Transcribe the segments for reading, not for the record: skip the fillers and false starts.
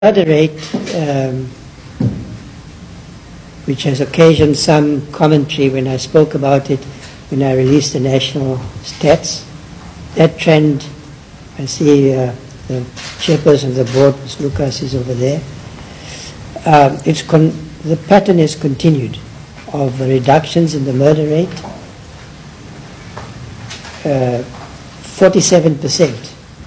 murder rate, which has occasioned some commentary when I spoke about it when I released the national stats. That trend, I see the chairperson of the board, Ms. Lucas, is over there. The pattern is continued of reductions in the murder rate, 47%.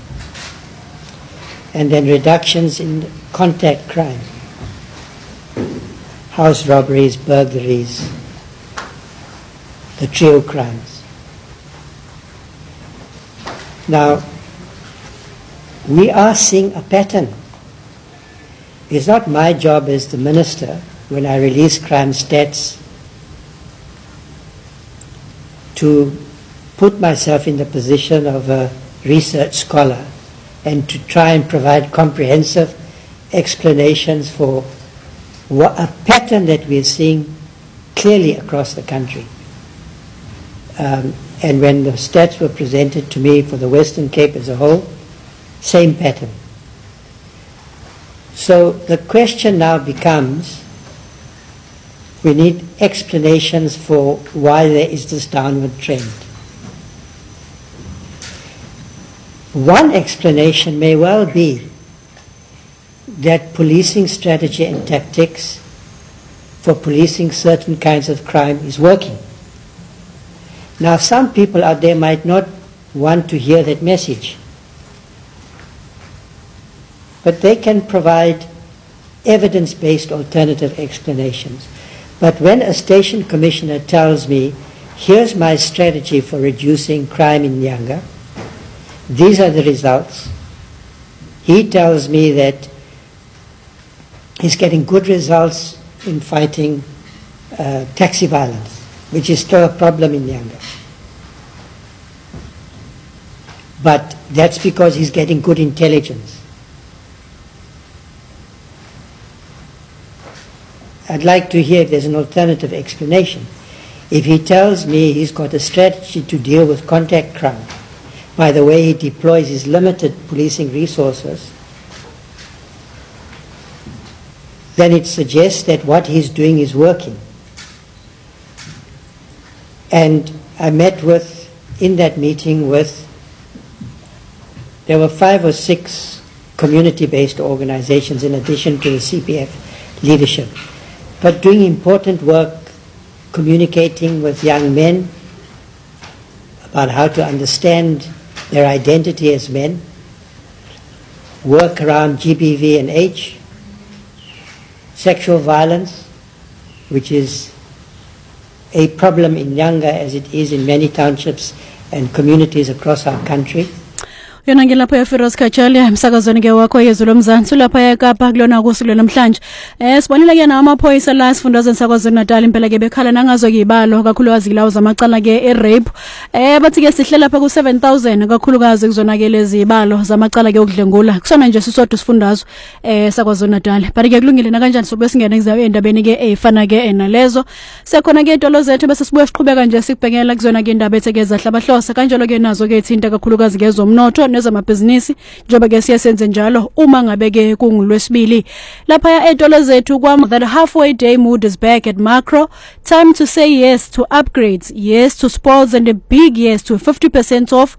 And then reductions in contact crime, house robberies, burglaries, the trio crimes. Now, we are seeing a pattern. It's not my job as the minister, when I release crime stats, to put myself in the position of a research scholar and to try and provide comprehensive explanations for a pattern that we're seeing clearly across the country. And when the stats were presented to me for the Western Cape as a whole, same pattern. So the question now becomes, we need explanations for why there is this downward trend. One explanation may well be that policing strategy and tactics for policing certain kinds of crime is working. Now, some people out there might not want to hear that message, but they can provide evidence-based alternative explanations. But when a station commissioner tells me, here's my strategy for reducing crime in Nyanga, these are the results. He tells me that he's getting good results in fighting taxi violence, which is still a problem in Nyanga. But that's because he's getting good intelligence. I'd like to hear if there's an alternative explanation. If he tells me he's got a strategy to deal with contact crime, by the way he deploys his limited policing resources, then it suggests that what he's doing is working. And I met in that meeting there were 5 or 6 community-based organizations in addition to the CPF leadership, but doing important work communicating with young men about how to understand their identity as men, work around GBV and H, sexual violence, which is a problem in Nyanga as it is in many townships and communities across our country. Yona ngilapha yaFiroz Kajali emsakazweni ke wakho yezwe lomzansi lapha eKapa kulona kusulo namhlanje sibonile ke namaphoyisa la sifundazweni sakwazulu Natal impela ke bekhala nangazo kuyibalo kakhulukazi lawo zamacala ke rape bathi ke sihle lapha ku 7000 kakhulukazi kuzona ke lezi ibalo zamacala ke okudlengula kusona nje sisodwa sifundazwe sakwazulu Natal but ke kulungile na kanjani sobe singene endabeni ke efana ke nalezo sekhona ke intolo zethu bese sibuye siqhubeka nje sikubhekela kuzona ke indaba ethekeza hlabahlosa kanjalo ke nazo ke ithinta kakhulukazi ke zomnotho nezamabhizinisi njengoba ke siyasenze njalo uma ngabe ke kungulwesibili lapha ya etolo zethu kwam that halfway day mood is back at Macro. Time to say yes to upgrades, yes to spoils, and a big yes to 50% off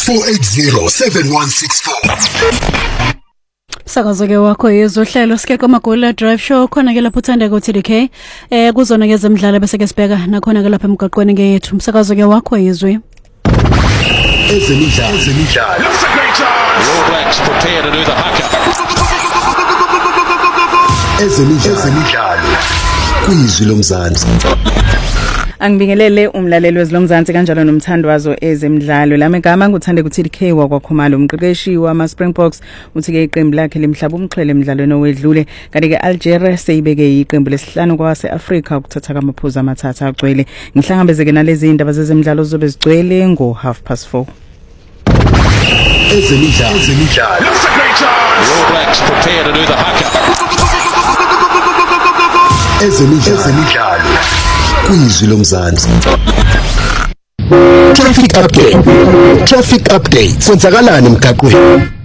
4807164. Sakazo ke wakho yezohlelo sike kwamagola drive show khona ke lapho uthanda ku TDK kuzona ke zemidlalo bese ke sibheka nakhona ke lapha emgaqweni ke yethu umsakazo ke wakho yezwe Ezemidlalo. That's a great chance. The All Blacks prepare to do the haka. Ezemidlalo. Kwizwi lomzansi. Angibingelele umlaleli wezilomzansi kanjalo nomthandwazo ezemidlalo lamegama nguthande ku TDK wakwakhomalo umqeqeshi wama Springboks uthi ke iqembu lakhe limhlaba umxhele emidlalweni owedlule kanti ke Algeria seyibeke iqembu lesihlanu kwase Africa ukuthatha kamaphuzu amathathu agcwele ngihlangabezeke nalezi indaba zezemidlalo zobe zigcwele ngo 4:30. Ezemidlalo. That's a great chance. The All Blacks prepare to do the haka. Ezemidlalo. Kwizwi lomzansi. Traffic update. Senzakalani emgaqweni?